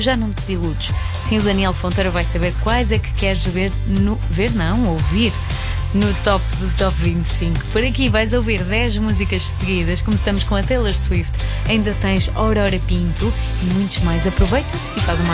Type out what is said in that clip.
já não te desiludes. Sim, o Daniel Fontoura vai saber quais é que queres ouvir no top do Top 25. Por aqui vais ouvir 10 músicas seguidas. Começamos com a Taylor Swift. Ainda tens Aurora Pinto e muitos mais. Aproveita e faz uma